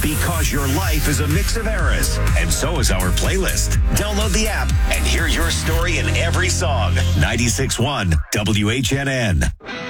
Because your life is a mix of eras, and so is our playlist. Download the app and hear your story in every song. 96.1 WHNN.